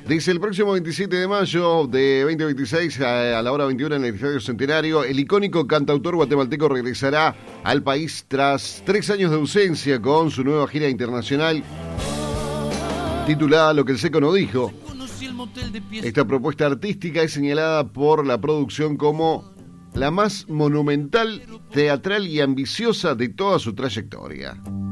Dice el próximo 27 de mayo de 2026 a la hora 21 en el Estadio Centenario, el icónico cantautor guatemalteco regresará al país tras 3 años de ausencia con su nueva gira internacional titulada Lo que el Seco no dijo. Esta propuesta artística es señalada por la producción como la más monumental, teatral y ambiciosa de toda su trayectoria.